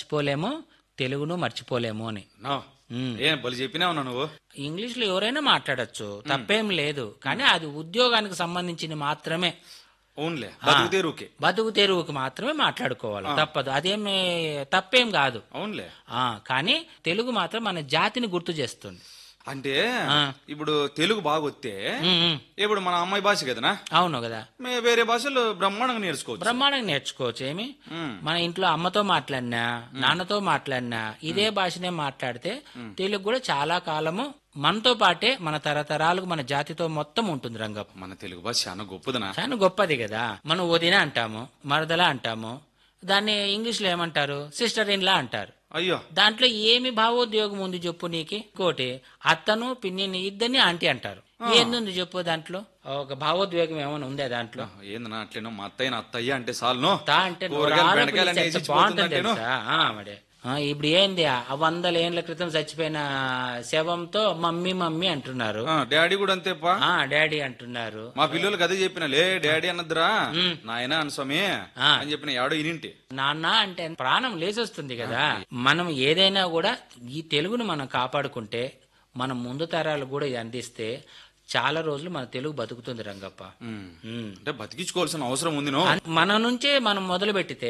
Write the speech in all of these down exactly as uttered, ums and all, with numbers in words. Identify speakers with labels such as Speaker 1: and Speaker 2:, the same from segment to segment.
Speaker 1: మర్చిపోలేమో తెలుగును మర్చిపోలేము అని.
Speaker 2: నో ఏం బలి చెప్పినావు నువ్వు.
Speaker 1: ఇంగ్లీష్ లో ఎవరైనా మాట్లాడచ్చు, తప్పేం లేదు. కానీ అది ఉద్యోగానికి సంబంధించింది మాత్రమే.
Speaker 2: ఓన్లే బతుకు తెరువుకి
Speaker 1: బతుకు తెరువుకి మాత్రమే మాట్లాడుకోవాలి, తప్పదు. అదేమి తప్పేం కాదు.
Speaker 2: అవునులే.
Speaker 1: ఆ కానీ తెలుగు మాత్రం మన జాతిని గుర్తు చేస్తుంది.
Speaker 2: అంటే ఇప్పుడు తెలుగు బాగా వస్తే ఇప్పుడు మన అమ్మాయి భాష కదనా.
Speaker 1: అవును కదా.
Speaker 2: మేము వేరే భాషలు బ్రహ్మాండంగా నేర్చుకోవచ్చు.
Speaker 1: బ్రహ్మాండంగా నేర్చుకోవచ్చు. ఏమి మన ఇంట్లో అమ్మతో మాట్లాడినా నాన్నతో మాట్లాడినా ఇదే భాషనే మాట్లాడితే తెలుగు కూడా చాలా కాలము మనతో పాటే మన తరతరాలకు మన జాతితో మొత్తం ఉంటుంది. రంగప్ప,
Speaker 2: మన తెలుగు భాష చాలా గొప్పదనా.
Speaker 1: చాలా గొప్పది కదా. మనం వదిన అంటాము, మరదల అంటాము. దాన్ని ఇంగ్లీష్ లో ఏమంటారు? సిస్టర్ ఇన్ లా అంటారు.
Speaker 2: అయ్యో,
Speaker 1: దాంట్లో ఏమి భావోద్యోగం ఉంది చెప్పు నీకి? కోటి అత్తను పిన్నిని ఇద్దరిని ఆంటీ అంటారు. ఏంది చెప్పు దాంట్లో? ఒక భావోద్వేగం ఏమైనా ఉందే దాంట్లో?
Speaker 2: ఏందన్నా అట్లేనో మా అత్తయ్య అత్తయ్య అంటే సాల్ను
Speaker 1: తా అంటే బాగుంటుంది తెలుసా. మడే ఇప్పుడు ఏంది, ఆ వందల ఏండ్ల క్రితం చచ్చిపోయిన శవంతో మమ్మీ మమ్మీ అంటున్నారు.
Speaker 2: డాడీ కూడా అంతేపా,
Speaker 1: డాడీ అంటున్నారు.
Speaker 2: మా పిల్లలకి అదే చెప్పిన, లే డాడీ అన్నద్దురా నాయన అని స్వామి అని చెప్పిన. ఎవడో ఇనింటి
Speaker 1: నాన్న అంటే ప్రాణం లేచొస్తుంది కదా. మనం ఏదైనా కూడా ఈ తెలుగును మనం కాపాడుకుంటే, మనం ముందు తరాలు కూడా అందిస్తే చాలా రోజులు మన తెలుగు బతుకుతుంది రంగప్ప.
Speaker 2: అంటే బతికించుకోవాల్సిన అవసరం ఉంది.
Speaker 1: మన నుంచే మనం మొదలు పెట్టితే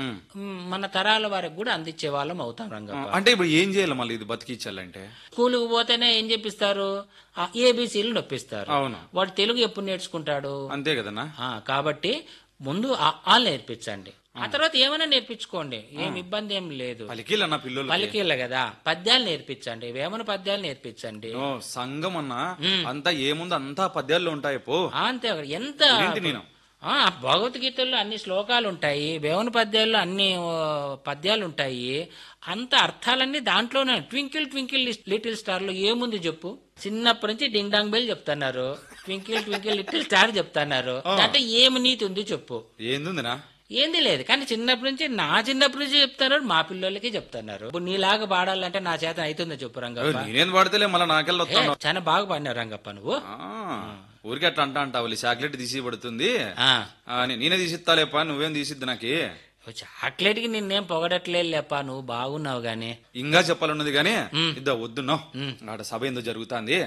Speaker 1: మన తరాల వారికి కూడా అందించే వాళ్ళం అవుతాం రంగప్ప.
Speaker 2: అంటే ఇప్పుడు ఏం చేయాలి మళ్ళీ ఇది బతికించాలంటే?
Speaker 1: స్కూల్కి పోతేనే ఏం చెప్పిస్తారు? ఏబిసిలు నొప్పిస్తారు.
Speaker 2: అవును,
Speaker 1: వాడు తెలుగు ఎప్పుడు నేర్చుకుంటాడు?
Speaker 2: అంతే కదన్నా.
Speaker 1: కాబట్టి ముందు ఆ నేర్పించండి, ఆ తర్వాత ఏమైనా నేర్పించుకోండి, ఏం ఇబ్బంది ఏం లేదు.
Speaker 2: పలికీలన్నా పిల్లలు
Speaker 1: పలికీళ్ళ కదా, పద్యాలు నేర్పించండి, వేమన పద్యాలు నేర్పించండి.
Speaker 2: సంఘం అన్నా అంతా ఏముంది, అంతా పద్యాల్లో ఉంటాయి పో.
Speaker 1: అంతే. ఎంత నేను భగవద్గీతల్లో అన్ని శ్లోకాలు ఉంటాయి, వేమన పద్యాల్లో అన్ని పద్యాలు ఉంటాయి. అంత అర్థాలన్నీ దాంట్లోనే. ట్వింకిల్ ట్వింకిల్ లిటిల్ స్టార్ లో ఏముంది చెప్పు? చిన్నప్పటి నుంచి డింగ్ డాంగ్ బెల్ చెప్తున్నారు, ట్వింకిల్ ట్వింకిల్ లిటిల్ స్టార్ చెప్తున్నారు. అంటే ఏమి నీతి ఉంది చెప్పు?
Speaker 2: ఏందినా?
Speaker 1: ఏంది లేదు. కానీ చిన్నప్పటి నుంచి, నా చిన్నప్పటి నుంచి చెప్తున్నారు, మా పిల్లలకి చెప్తున్నారు. ఇప్పుడు నీలాగా పాడాలంటే నా చేత అవుతుందో చెప్పు రంగప్ప?
Speaker 2: నేనేం పాడితే మళ్ళీ నాకెళ్ళి
Speaker 1: చాలా బాగా పాడినావు రంగప్ప నువ్వు.
Speaker 2: ఊరికే అట్లా అంటా అంటావు, చాక్లెట్ తీసి పడుతుంది నేనే తీసిస్తాలేపా, నువ్వేం తీసిద్ది నాకు?
Speaker 1: చాక్లెట్ కి నిన్నేం పొగడట్లేదు లేపా, నువ్వు బాగున్నావు గానీ.
Speaker 2: ఇంకా చెప్పాలన్నది గానీ ఇద్దా వద్దున్నావు. ఆడ సభ ఏందో జరుగుతుంది,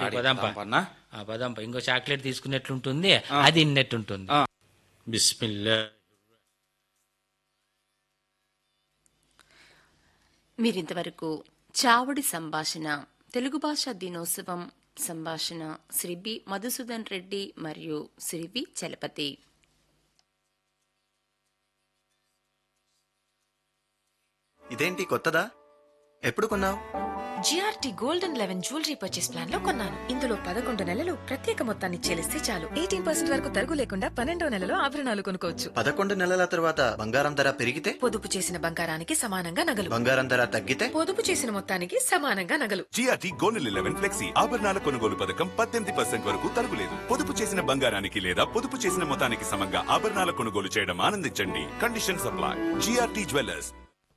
Speaker 1: పదంప. ఇంకో చాక్లెట్ తీసుకున్నట్లుంటుంది, అది ఇన్నట్టుంటుంది. బిస్మిల్లా.
Speaker 3: మీరింతవరకు చావడి సంభాషణ, తెలుగు భాషా దినోత్సవం సంభాషణ శ్రీ బి మధుసూదన్ రెడ్డి మరియు శ్రీ వి చలపతి.
Speaker 4: ఇదేంటి కొత్తదా? ఎప్పుడు కొన్నావు?
Speaker 5: GRT gold and eleven jewellery purchase plan లో కొన్నాను. ఇందులో పదకొండు నెలలు ప్రత్యేక మొత్తాన్ని చెల్లిస్తే చాలు, ఎయిటీన్ పర్సెంట్ వరకు తరుగు లేకుండా పన్నెండో నెలలో ఆభరణాలు కొనుక్కోవచ్చు.
Speaker 4: పదకొండు నెలల తర్వాత బంగారం ధర పెరిగితే?
Speaker 5: పొదుపు చేసిన బంగారానికి సమానంగా నగలు.
Speaker 4: బంగారం ధర తగ్గితే?
Speaker 5: పొదుపు చేసిన మొత్తానికి సమానంగా నగలు.
Speaker 6: జిఆర్టీ గోల్డ్ లెవెన్ ఫ్లెక్సీ ఆభరణాల కొనుగోలు పథకం పద్దెనిమిది పర్సెంట్ వరకు తరుగులేదు. పొదుపు చేసిన బంగారానికి లేదా పొదుపు చేసిన మొత్తానికి సమంగా ఆభరణాల కొనుగోలు చేయడం ఆనందించండి. Condition supply. GRT jewellers.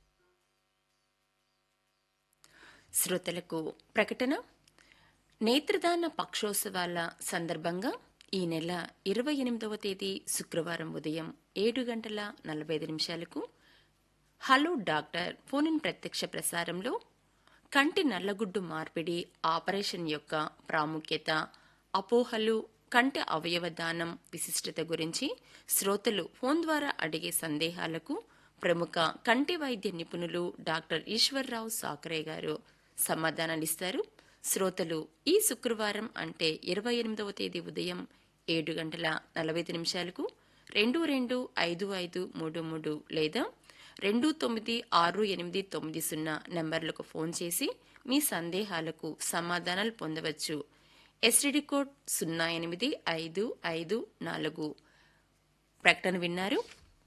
Speaker 3: శ్రోతలకు ప్రకటన. నేత్రదాన పక్షోత్సవాల సందర్భంగా ఈ నెల ఇరవై ఎనిమిదవ తేదీ శుక్రవారం ఉదయం ఏడు గంటల నలభై ఐదు నిమిషాలకు హలో డాక్టర్ ఫోన్ ఇన్ ప్రత్యక్ష ప్రసారంలో కంటి నల్లగుడ్డు మార్పిడి ఆపరేషన్ యొక్క ప్రాముఖ్యత, అపోహలు, కంటి అవయవ దానం విశిష్టత గురించి శ్రోతలు ఫోన్ ద్వారా అడిగే సందేహాలకు ప్రముఖ కంటి వైద్య నిపుణులు డాక్టర్ ఈశ్వర్రావు సాకరే గారు సమాధానాలిస్తారు. శ్రోతలు ఈ శుక్రవారం అంటే ఇరవై ఎనిమిదవ తేదీ ఉదయం ఏడు గంటల నలభై ఐదు నిమిషాలకు రెండు రెండు ఐదు ఐదు మూడు మూడు లేదా రెండు తొమ్మిది ఆరు ఎనిమిది తొమ్మిది సున్నా నెంబర్లకు ఫోన్ చేసి మీ సందేహాలకు సమాధానాలు పొందవచ్చు. ఎస్టీడీ కోడ్ సున్నా ఎనిమిది ఐదు ఐదు నాలుగు. ప్రకటన విన్నారు.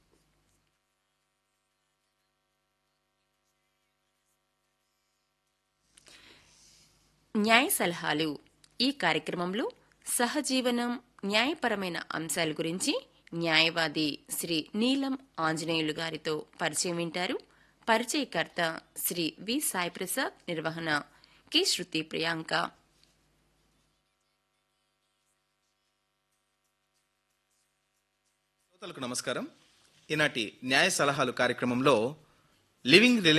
Speaker 3: న్యాయ సలహాలు. ఈ కార్యక్రమంలో సహజీవనం, న్యాయపరమైన అంశాల గురించి న్యాయవాది శ్రీ నీలం ఆంజనేయులు గారితో పరిచయం వింటారు. పరిచయకర్త శ్రీ వి సాయి ప్రసాద్, నిర్వహణ కె శృతి ప్రియాంక.
Speaker 7: నమస్కారం. ఈనాటి న్యాయ సలహాలు కార్యక్రమంలో లివింగ్